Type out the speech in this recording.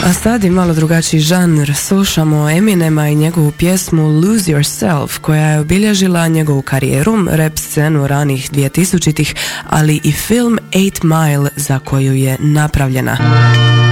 A sad i malo drugačiji žanr, slušamo Eminema i njegovu pjesmu Lose Yourself, koja je obilježila njegovu karijeru, rap scenu ranih 2000-ih, ali i film 8 Mile za koju je napravljena.